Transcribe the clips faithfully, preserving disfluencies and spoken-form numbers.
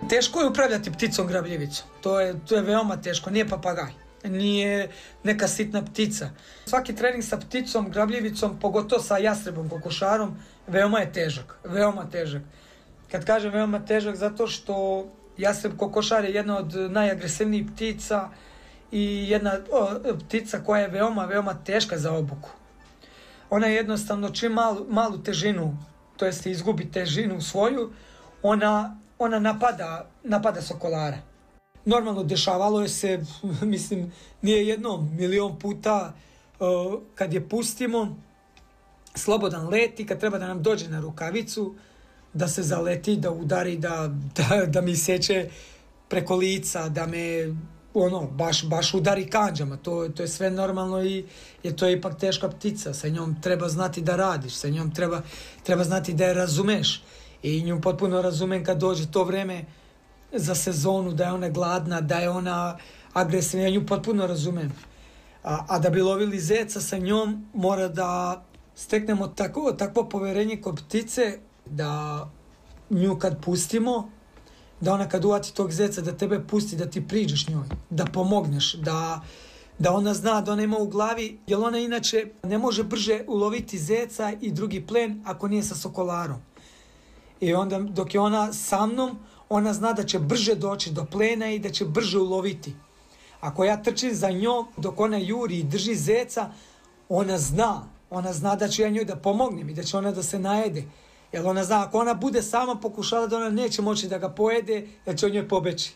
Teško je upravljati pticom grabljivicom. To je, to je veoma teško, nije papagaj. Nije neka sitna ptica. Svaki trening sa pticom, grabljivicom, pogotovo sa jastrebom, kokošarom, veoma je težak. Veoma težak. Kad kažem veoma težak, zato što jastreb kokošar je jedna od najagresivnijih ptica i jedna o, ptica koja je veoma, veoma teška za obuku. Ona je jednostavno čim malu, malu težinu, to jest izgubi težinu svoju, ona, ona napada, napada sokolara. Normalno dešavalo je se, mislim, nije jednom, milion puta uh, kad je pustimo, slobodan let i kad treba da nam dođe na rukavicu, da se zaleti, da udari, da, da, da mi seče preko lica, da me ono, baš, baš udari kanđama. To, to je sve normalno i jer to je ipak teška ptica. Sa njom treba znati da radiš, sa njom treba, treba znati da je razumeš. I nju potpuno razumem kad dođe to vreme za sezonu, da je ona gladna, da je ona agresivna, ja nju potpuno razumem. A, a da bi lovili zeca sa njom, mora da steknemo tako, takvo poverenje kod ptice, da nju kad pustimo, da ona kad uvati tog zeca, da tebe pusti, da ti priđeš njoj, da pomogneš, da, da ona zna, da ona ima u glavi, jer ona inače ne može brže uloviti zeca i drugi plen ako nije sa sokolarom. I onda dok je ona sa mnom, ona zna da će brže doći do plena i da će brže uloviti. Ako ja trčim za njom, dok ona juri i drži zeca, ona zna, ona zna da ću ja njoj da pomognem i da će ona da se najede. Jer ona zna, ako ona bude sama pokušala da ona neće moći da ga pojede, jer će on njoj pobeći.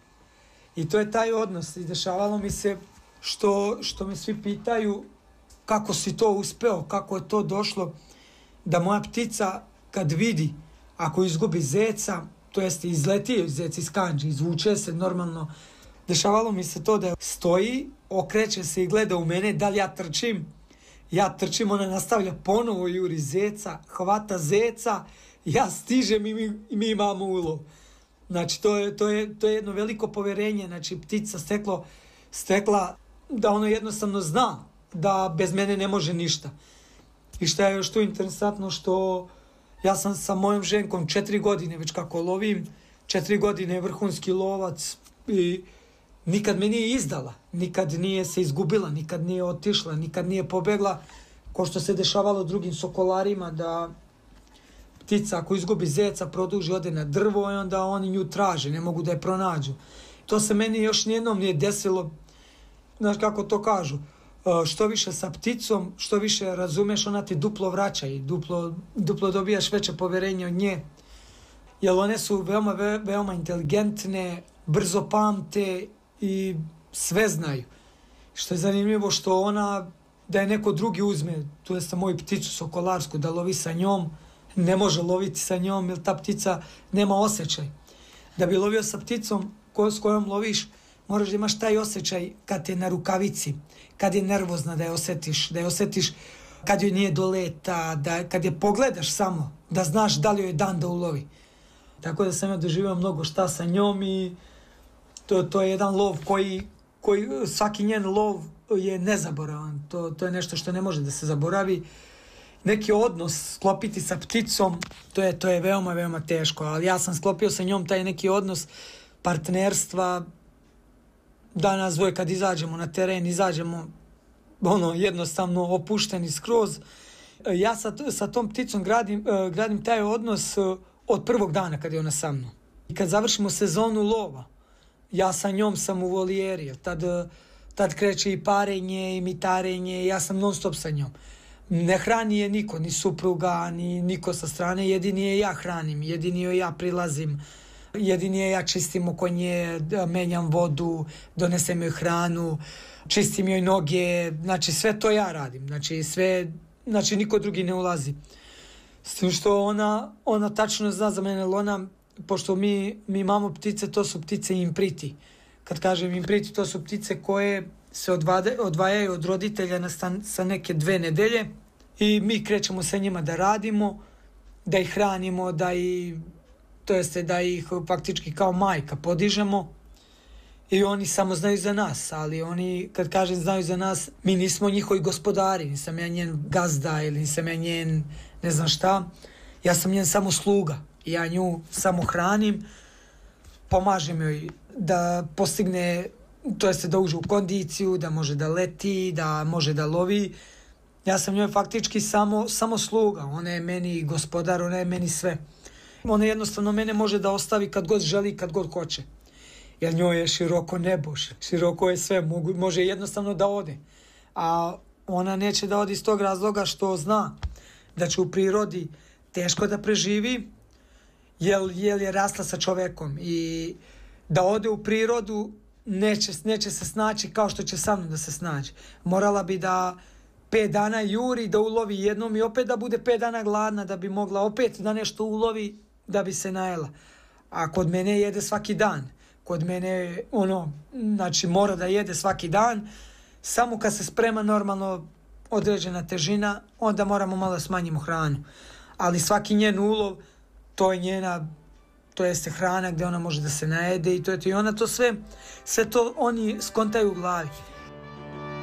I to je taj odnos. I dešavalo mi se što, što me svi pitaju kako si to uspeo, kako je to došlo, da moja ptica kad vidi, ako izgubi zeca, to jest izleti zec iz kanđe, izvuče se normalno. Dešavalo mi se to da stoji, okreće se i gleda u mene, da li ja trčim. Ja trčim, ona nastavlja ponovo juri zeca, hvata zeca, ja stižem i mi, i mi imamo ulov. Znači, to je, to, je, to je jedno veliko poverenje, znači ptica steklo, stekla da ono jednostavno zna da bez mene ne može ništa. I šta je još tu interesantno, što ja sam sa mojom ženkom četiri godine već kako lovim, četiri godine je vrhunski lovac i nikad me nije izdala, nikad nije se izgubila, nikad nije otišla, nikad nije pobegla, ko što se dešavalo drugim sokolarima, da ptica ako izgubi zeca produži, ode na drvo i onda oni nju traže, ne mogu da je pronađu. To se meni još nijednom nije desilo, znaš kako to kažu, što više sa pticom, što više razumeš, ona ti duplo vraća i duplo, duplo dobijaš veće poverenje od nje. Jer one su veoma, ve, veoma inteligentne, brzo pamte i sve znaju. Što je zanimljivo, što ona, da je neko drugi uzme, tu je sa moju pticu sokolarsku, da lovi sa njom, ne može loviti sa njom jer ta ptica nema osjećaj. Da bi lovio sa pticom ko, s kojom loviš, moraš da imaš taj osjećaj kad je na rukavici, kad je nervozna, da je osjetiš, da je osjetiš kad joj nije do leta, da kad je pogledaš samo, da znaš da li joj je dan da ulovi. Tako da sam ja doživio mnogo šta sa njom i to, to je jedan lov koji, koji, svaki njen lov je nezaboravan. To, to je nešto što ne može da se zaboravi. Neki odnos sklopiti sa pticom, to je, to je veoma, veoma teško, ali ja sam sklopio sa njom taj neki odnos partnerstva, da nas dvoje kad izađemo na teren, izađemo ono, jednostavno opušteni skroz. Ja sa, sa tom pticom gradim, gradim taj odnos od prvog dana kad je ona sa mnom. I kad završimo sezonu lova, ja sa njom sam u volijeri, tad, tad kreće i parenje i mitarenje, ja sam non stop sa njom. Ne hrani je niko, ni supruga, ni niko sa strane, jedini je ja hranim, jedini joj ja prilazim, jedini je ja čistim oko nje, menjam vodu, donesem joj hranu, čistim joj noge, znači sve to ja radim, znači sve, znači niko drugi ne ulazi. S tim što ona, ona tačno zna za mene, ona, pošto mi, mi imamo ptice, to su ptice impriti. Kad kažem impriti, to su ptice koje se odvade, odvajaju od roditelja na stan, sa neke dve nedelje i mi krećemo sa njima da radimo, da ih hranimo, da ih, to jeste da ih faktički kao majka podižemo i oni samo znaju za nas, ali oni, kad kažem znaju za nas, mi nismo njihovi gospodari, nisam ja njen gazda ili nisam ja njen ne znam šta, ja sam njen samo sluga i ja nju samo hranim pomažem joj da postigne, to jest da uđe u kondiciju, da može da leti, da može da lovi. Ja sam njoj faktički samo, samo sluga, ona je meni gospodar, ona je meni sve. Ona jednostavno mene može da ostavi kad god želi, kad god hoće. Jer njoj je široko nebo, široko je sve, mogu, može jednostavno da ode. A ona neće da ode iz tog razloga što zna da će u prirodi teško da preživi, jer, jer je rasla sa čovekom. I da ode u prirodu neće, neće se snaći kao što će sa mnom da se snađe. Morala bi da pet dana juri, da ulovi jednom i opet da bude pet dana gladna, da bi mogla opet da nešto ulovi, da bi se najela. A kod mene jede svaki dan. Kod mene, ono, znači mora da jede svaki dan. Samo kad se sprema normalno određena težina, onda moramo malo da smanjimo hranu. Ali svaki njen ulov, to je njena, to jeste hrana gdje ona može da se najede i to je to. I ona to sve, sve to oni skontaju u glavi.